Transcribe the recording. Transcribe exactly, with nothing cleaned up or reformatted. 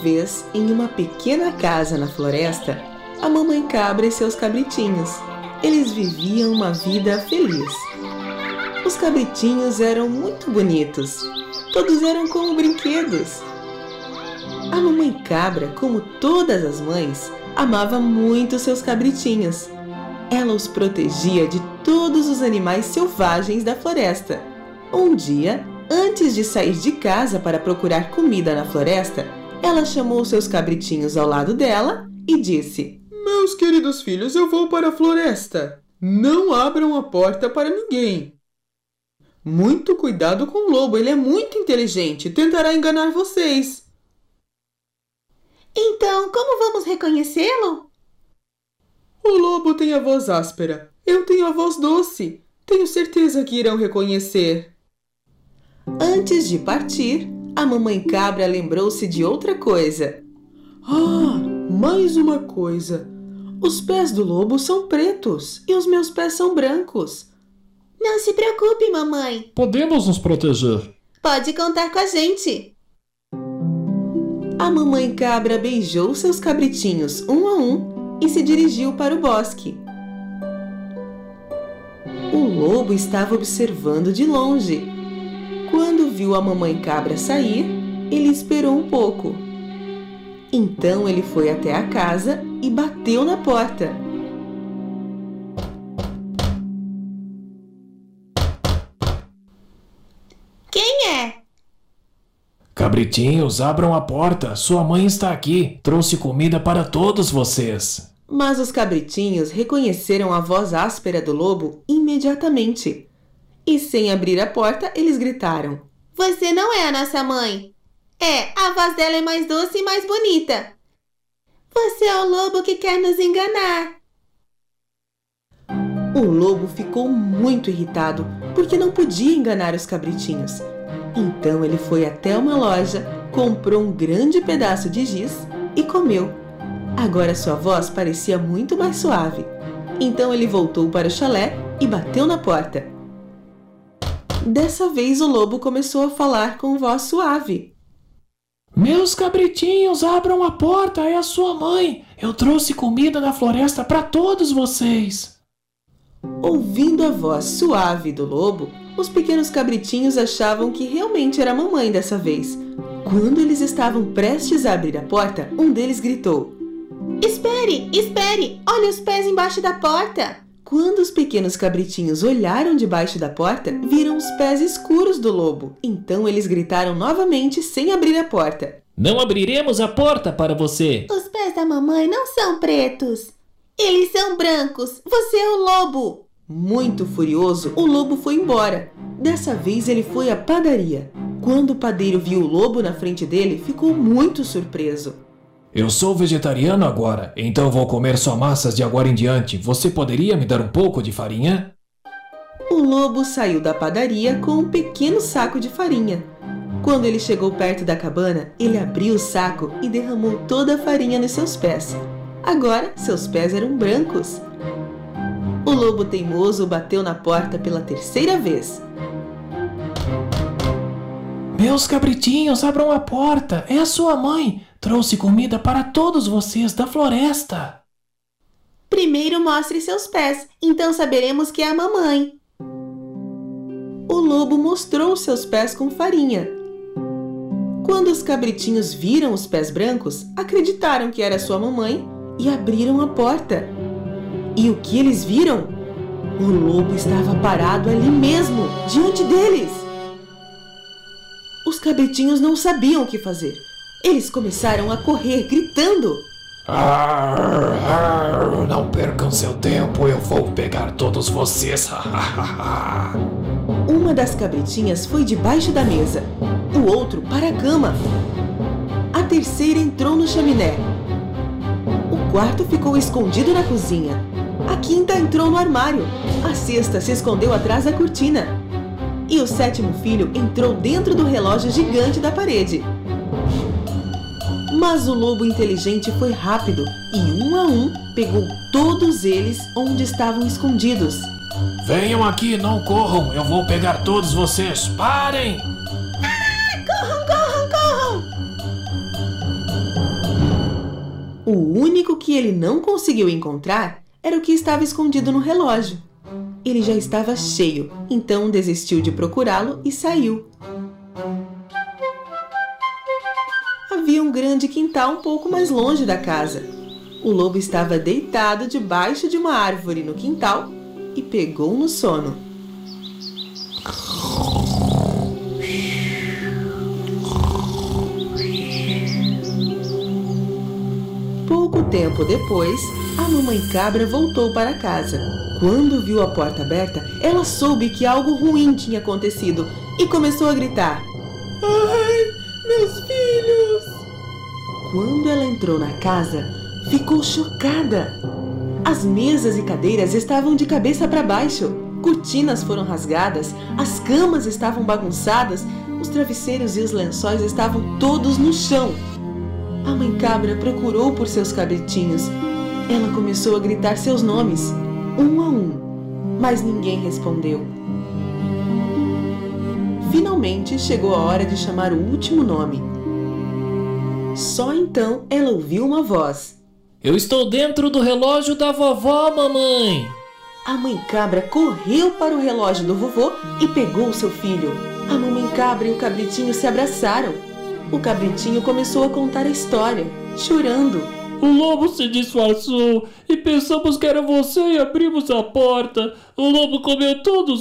vez, em uma pequena casa na floresta, a mamãe cabra e seus cabritinhos. Eles viviam uma vida feliz. Os cabritinhos eram muito bonitos. Todos eram como brinquedos. A mamãe cabra, como todas as mães, amava muito seus cabritinhos. Ela os protegia de todos os animais selvagens da floresta. Um dia, antes de sair de casa para procurar comida na floresta, ela chamou seus cabritinhos ao lado dela e disse: Meus queridos filhos, eu vou para a floresta. Não abram a porta para ninguém. Muito cuidado com o lobo, ele é muito inteligente, tentará enganar vocês. Então, como vamos reconhecê-lo? O lobo tem a voz áspera, eu tenho a voz doce. Tenho certeza que irão reconhecer. Antes de partir, a mamãe cabra lembrou-se de outra coisa. Ah, mais uma coisa. Os pés do lobo são pretos e os meus pés são brancos. Não se preocupe, mamãe. Podemos nos proteger. Pode contar com a gente. A mamãe cabra beijou seus cabritinhos um a um e se dirigiu para o bosque. O lobo estava observando de longe. Quando viu a mamãe cabra sair, ele esperou um pouco. Então ele foi até a casa e bateu na porta. Quem é? Cabritinhos, abram a porta. Sua mãe está aqui. Trouxe comida para todos vocês. Mas os cabritinhos reconheceram a voz áspera do lobo imediatamente. E sem abrir a porta, eles gritaram: Você não é a nossa mãe. É, a voz dela é mais doce e mais bonita. Você é o lobo que quer nos enganar. O lobo ficou muito irritado, porque não podia enganar os cabritinhos. Então ele foi até uma loja, comprou um grande pedaço de giz e comeu. Agora sua voz parecia muito mais suave. Então ele voltou para o chalé e bateu na porta. Dessa vez o lobo começou a falar com voz suave. Meus cabritinhos, abram a porta, é a sua mãe. Eu trouxe comida da floresta para todos vocês. Ouvindo a voz suave do lobo, os pequenos cabritinhos achavam que realmente era a mamãe dessa vez. Quando eles estavam prestes a abrir a porta, um deles gritou: Espere, espere, olhe os pés embaixo da porta. Quando os pequenos cabritinhos olharam debaixo da porta, viram os pés escuros do lobo. Então eles gritaram novamente sem abrir a porta: Não abriremos a porta para você. Os pés da mamãe não são pretos. Eles são brancos. Você é o lobo. Muito furioso, o lobo foi embora. Dessa vez ele foi à padaria. Quando o padeiro viu o lobo na frente dele, ficou muito surpreso. Eu sou vegetariano agora, então vou comer só massas de agora em diante. Você poderia me dar um pouco de farinha? O lobo saiu da padaria com um pequeno saco de farinha. Quando ele chegou perto da cabana, ele abriu o saco e derramou toda a farinha nos seus pés. Agora, seus pés eram brancos. O lobo teimoso bateu na porta pela terceira vez. Meus cabritinhos, abram a porta. É a sua mãe. Trouxe comida para todos vocês da floresta. Primeiro mostre seus pés, então saberemos que é a mamãe. O lobo mostrou seus pés com farinha. Quando os cabritinhos viram os pés brancos, acreditaram que era sua mamãe e abriram a porta. E o que eles viram? O lobo estava parado ali mesmo, diante deles. Os cabritinhos não sabiam o que fazer. Eles começaram a correr, gritando: Arr, arr, não percam seu tempo, eu vou pegar todos vocês. Uma das cabritinhas foi debaixo da mesa, o outro para a cama. A terceira entrou no chaminé. O quarto ficou escondido na cozinha. A quinta entrou no armário. A sexta se escondeu atrás da cortina. E o sétimo filho entrou dentro do relógio gigante da parede. Mas o lobo inteligente foi rápido e, um a um, pegou todos eles onde estavam escondidos. Venham aqui, não corram, eu vou pegar todos vocês. Parem! Ah, corram, corram, corram! O único que ele não conseguiu encontrar era o que estava escondido no relógio. Ele já estava cheio, então desistiu de procurá-lo e saiu. Havia um grande quintal um pouco mais longe da casa. O lobo estava deitado debaixo de uma árvore no quintal e pegou no sono. Pouco tempo depois, a mamãe cabra voltou para casa. Quando viu a porta aberta, ela soube que algo ruim tinha acontecido e começou a gritar: Ai, meus filhos! Quando ela entrou na casa, ficou chocada. As mesas e cadeiras estavam de cabeça para baixo, cortinas foram rasgadas, as camas estavam bagunçadas, os travesseiros e os lençóis estavam todos no chão. A mãe cabra procurou por seus cabritinhos. Ela começou a gritar seus nomes, um a um, mas ninguém respondeu. Finalmente chegou a hora de chamar o último nome. Só então ela ouviu uma voz. Eu estou dentro do relógio da vovó, mamãe. A mãe cabra correu para o relógio do vovô e pegou seu filho. A mamãe cabra e o cabritinho se abraçaram. O cabritinho começou a contar a história, chorando. O lobo se disfarçou e pensamos que era você e abrimos a porta. O lobo comeu todos